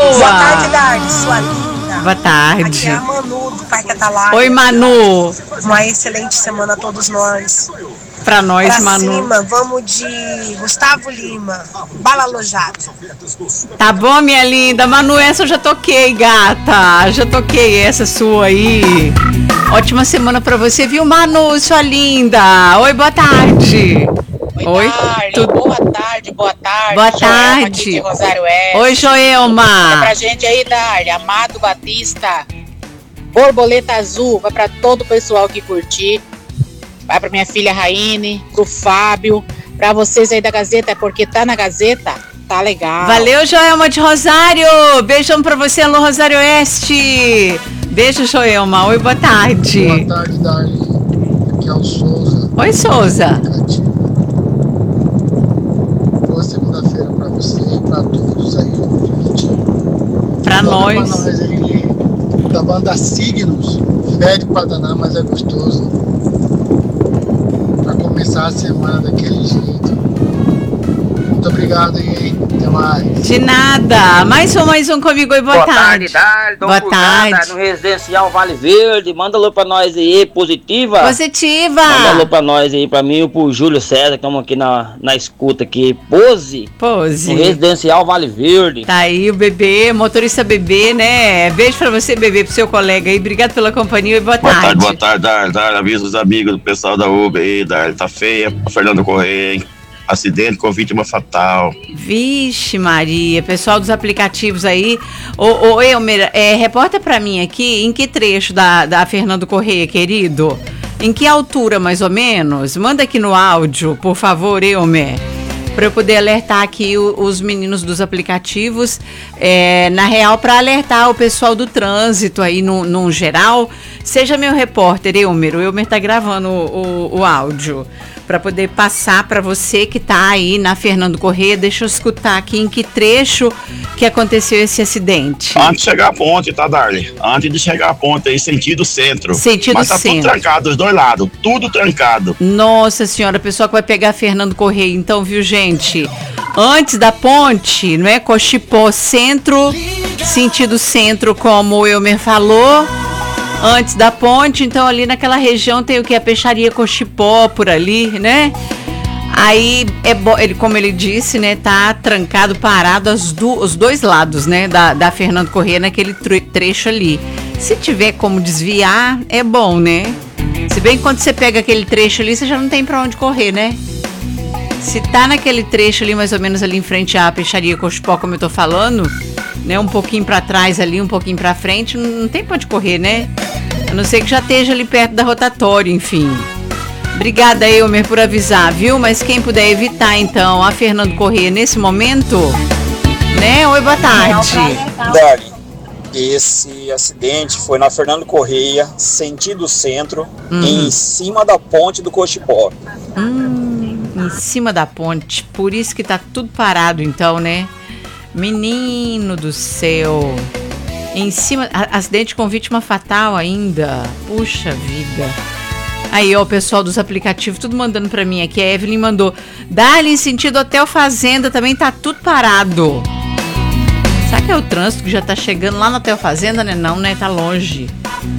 boa. Boa tarde, Darly, sua linda. Boa tarde. Aqui é a Manu do Parque Atalaia. Oi, Manu. Uma excelente semana a todos nós. Pra nós, pra Manu. Cima, vamos de Gustavo Lima, Bala Alojada. Tá bom, minha linda. Manu, essa eu já toquei, gata. Já toquei essa sua aí. Ótima semana pra você, viu, Manu, sua linda? Oi, boa tarde. Oi, Darly. Boa tarde. Boa Joelma tarde. aqui de Rosário Oeste. Oi, Joelma. Vai pra gente aí, Darly. Amado Batista. Borboleta Azul. Vai pra todo o pessoal que curtir. Vai pra minha filha Raine, pro Fábio. Pra vocês aí da Gazeta, porque tá na Gazeta, tá legal. Valeu, Joelma de Rosário. Beijão pra você, alô, Rosário Oeste. Beijo, Joelma. Oi, boa tarde. Boa tarde, Darly. Aqui é o Souza. Oi, Souza. Boa segunda-feira pra você e pra todos aí. Pra nós. Pra nós aí, da banda Signos. Fede pra danar, mas é gostoso. Pra começar a semana daquele jeito. Muito obrigado aí. Até mais. De nada. Mais um comigo aí. Boa tarde. Darly. Boa tarde. No Residencial Vale Verde. Manda alô pra nós aí, positiva. Positiva. Manda alô pra nós aí, pra mim e pro Júlio César, que estamos aqui na escuta aqui. Pose. Pose. No Residencial Vale Verde. Tá aí o bebê, motorista bebê, né? Beijo pra você, bebê, pro seu colega aí. Obrigado pela companhia e boa tarde. Boa tarde, Darly. Avisa os amigos do pessoal da Uber aí, Darly. Tá feia. Fernando Correia, hein? Acidente com vítima fatal. Vixe Maria, pessoal dos aplicativos aí. Ô Elmer, reporta pra mim aqui em que trecho da Fernando Correia, querido? Em que altura, mais ou menos? Manda aqui no áudio, por favor, Elmer, para eu poder alertar aqui os meninos dos aplicativos, na real, para alertar o pessoal do trânsito aí no geral. Seja meu repórter, Elmer. O Elmer tá gravando o áudio para poder passar para você que tá aí na Fernando Correia. Deixa eu escutar aqui em que trecho que aconteceu esse acidente. Antes de chegar à ponte, tá, Darly? Antes de chegar à ponte aí, sentido centro. Mas tá centro. tudo trancado, os dois lados. Tudo trancado. Nossa senhora, pessoal que vai pegar Fernando Correia, então, viu, gente? Antes da ponte, não é? Cochipó Centro, sentido centro, como o Elmer falou. Antes da ponte, então ali naquela região tem o que? A peixaria Cochipó por ali, né? Aí, como ele disse, né? Tá trancado, parado os dois lados, né? Da Fernando Correia naquele trecho ali. Se tiver como desviar, é bom, né? Se bem que quando você pega aquele trecho ali, você já não tem pra onde correr, né? Se tá naquele trecho ali, mais ou menos ali em frente à peixaria Cochipó, como eu tô falando, né? Um pouquinho pra trás ali, um pouquinho pra frente, não tem pra onde correr, né? A não ser que já esteja ali perto da rotatória, enfim. Obrigada, Elmer, por avisar, viu? Mas quem puder evitar, então, a Fernando Correia nesse momento, né? Oi, boa tarde. Darly, esse acidente foi na Fernando Correia, sentido centro, em cima da ponte do Cochipó. Em cima da ponte, por isso que tá tudo parado, então, né? Menino do céu. Em cima, acidente com vítima fatal ainda. Puxa vida. Aí, ó, o pessoal dos aplicativos, tudo mandando pra mim aqui. A Evelyn mandou. Darly, em sentido Hotel Fazenda, também tá tudo parado. Será que é o trânsito que já tá chegando lá no Hotel Fazenda, né? Não, né? Tá longe.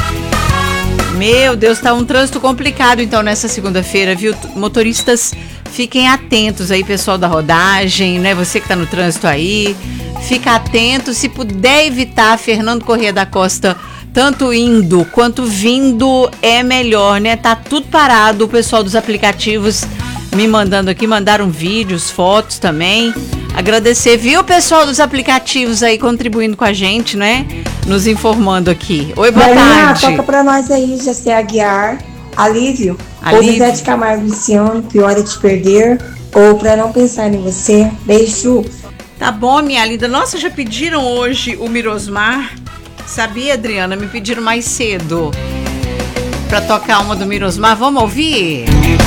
Meu Deus, tá um trânsito complicado, então, nessa segunda-feira, viu? Motoristas, fiquem atentos aí, pessoal da rodagem, né? Você que tá no trânsito aí, fica atento. Se puder evitar Fernando Correia da Costa, tanto indo quanto vindo, é melhor, né? Tá tudo parado. O pessoal dos aplicativos me mandando aqui, mandaram vídeos, fotos também. Agradecer, viu, pessoal dos aplicativos aí contribuindo com a gente, né? Nos informando aqui. Oi, boa tarde. Toca pra nós aí, Jacé Aguiar, Alívio. Ou Zé de Camargo Luciano, Pior é Te Perder. Ou Pra Não Pensar em Você. Beijo. Tá bom, minha linda. Nossa, já pediram hoje o Mirosmar. Sabia, Adriana? Me pediram mais cedo pra tocar uma do Mirosmar. Vamos ouvir?